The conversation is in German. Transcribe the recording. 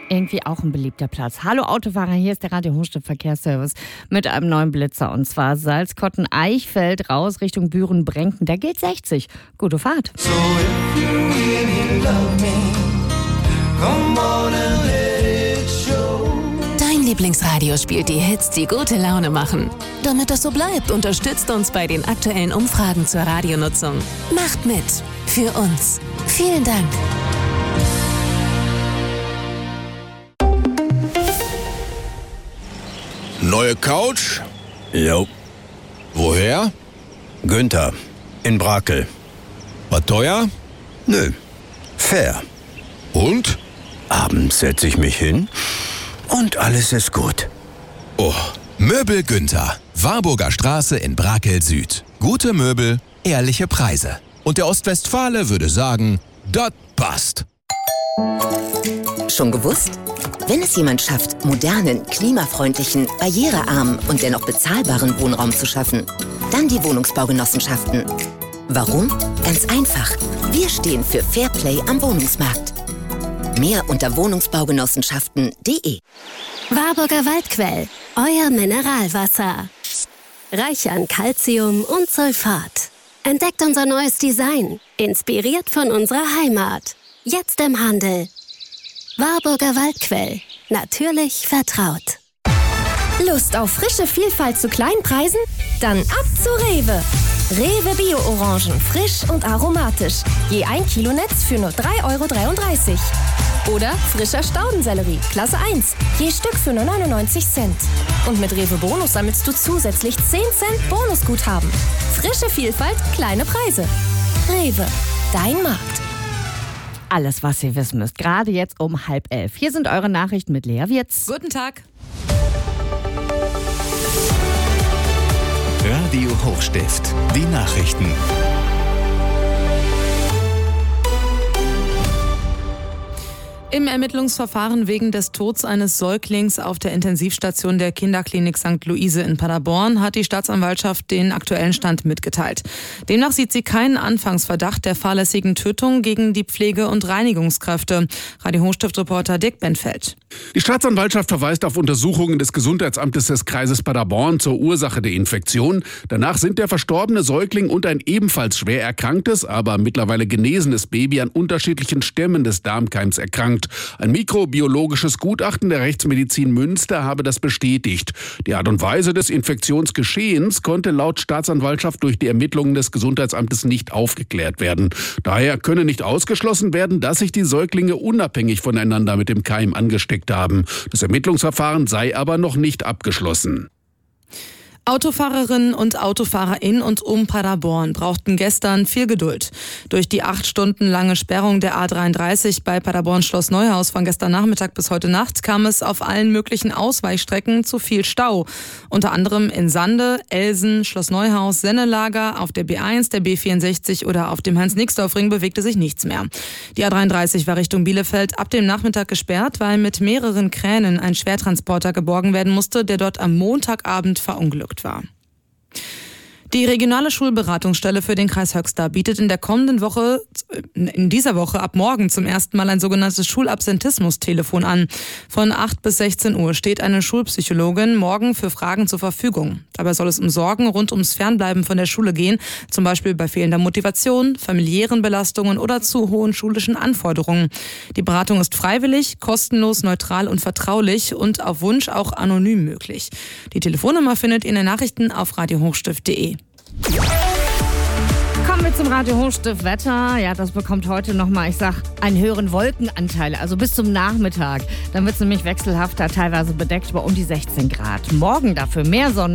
irgendwie auch ein beliebter Platz. Hallo Autofahrer, hier ist der Radio Hochstift Verkehrsservice mit einem neuen Blitzer. Und zwar Salzkotten-Eichfeld raus Richtung Büren-Brenken. Da gilt 60. Gute Fahrt. So if you really love me, come on and let it show. Dein Lieblingsradio spielt die Hits, die gute Laune machen. Damit das so bleibt, unterstützt uns bei den aktuellen Umfragen zur Radionutzung. Macht mit. Für uns. Vielen Dank. Neue Couch? Jo. Woher? Günther. In Brakel. War teuer? Nö. Fair. Und? Abends setze ich mich hin und alles ist gut. Oh, Möbel Günther. Warburger Straße in Brakel Süd. Gute Möbel, ehrliche Preise. Und der Ostwestfale würde sagen, das passt. Schon gewusst? Wenn es jemand schafft, modernen, klimafreundlichen, barrierearmen und dennoch bezahlbaren Wohnraum zu schaffen, dann die Wohnungsbaugenossenschaften. Warum? Ganz einfach. Wir stehen für Fairplay am Wohnungsmarkt. Mehr unter wohnungsbaugenossenschaften.de. Warburger Waldquell, euer Mineralwasser. Reich an Calcium und Sulfat. Entdeckt unser neues Design, inspiriert von unserer Heimat. Jetzt im Handel. Warburger Waldquell. Natürlich vertraut. Lust auf frische Vielfalt zu kleinen Preisen? Dann ab zu Rewe. Rewe Bio-Orangen, frisch und aromatisch. Je 1 Kilo Netz für nur 3,33 €. Oder frischer Staudensellerie, Klasse 1, je Stück für nur 99 Cent. Und mit Rewe Bonus sammelst du zusätzlich 10 Cent Bonusguthaben. Frische Vielfalt, kleine Preise. Rewe, dein Markt. Alles, was ihr wissen müsst, gerade jetzt um 10:30. Hier sind eure Nachrichten mit Lea Wirz. Guten Tag. Radio Hochstift, die Nachrichten. Im Ermittlungsverfahren wegen des Todes eines Säuglings auf der Intensivstation der Kinderklinik St. Luise in Paderborn hat die Staatsanwaltschaft den aktuellen Stand mitgeteilt. Demnach sieht sie keinen Anfangsverdacht der fahrlässigen Tötung gegen die Pflege- und Reinigungskräfte. Radio Hochstift-Reporter Dick Benfeld. Die Staatsanwaltschaft verweist auf Untersuchungen des Gesundheitsamtes des Kreises Paderborn zur Ursache der Infektion. Danach sind der verstorbene Säugling und ein ebenfalls schwer erkranktes, aber mittlerweile genesenes Baby an unterschiedlichen Stämmen des Darmkeims erkrankt. Ein mikrobiologisches Gutachten der Rechtsmedizin Münster habe das bestätigt. Die Art und Weise des Infektionsgeschehens konnte laut Staatsanwaltschaft durch die Ermittlungen des Gesundheitsamtes nicht aufgeklärt werden. Daher könne nicht ausgeschlossen werden, dass sich die Säuglinge unabhängig voneinander mit dem Keim angesteckt haben. Das Ermittlungsverfahren sei aber noch nicht abgeschlossen. Autofahrerinnen und Autofahrer in und um Paderborn brauchten gestern viel Geduld. Durch die 8 Stunden lange Sperrung der A33 bei Paderborn-Schloss Neuhaus von gestern Nachmittag bis heute Nacht kam es auf allen möglichen Ausweichstrecken zu viel Stau. Unter anderem in Sande, Elsen, Schloss Neuhaus, Sennelager, auf der B1, der B64 oder auf dem Heinz-Nixdorf-Ring bewegte sich nichts mehr. Die A33 war Richtung Bielefeld ab dem Nachmittag gesperrt, weil mit mehreren Kränen ein Schwertransporter geborgen werden musste, der dort am Montagabend verunglückt war. Die regionale Schulberatungsstelle für den Kreis Höxter bietet in dieser Woche ab morgen zum ersten Mal ein sogenanntes Schulabsentismus-Telefon an. Von 8 bis 16 Uhr steht eine Schulpsychologin morgen für Fragen zur Verfügung. Dabei soll es um Sorgen rund ums Fernbleiben von der Schule gehen, zum Beispiel bei fehlender Motivation, familiären Belastungen oder zu hohen schulischen Anforderungen. Die Beratung ist freiwillig, kostenlos, neutral und vertraulich und auf Wunsch auch anonym möglich. Die Telefonnummer findet ihr in den Nachrichten auf radiohochstift.de. Kommen wir zum Radio Hochstift Wetter. Ja, das bekommt heute nochmal, einen höheren Wolkenanteil, also bis zum Nachmittag. Dann wird es nämlich wechselhafter, teilweise bedeckt bei um die 16 Grad. Morgen dafür mehr Sonne.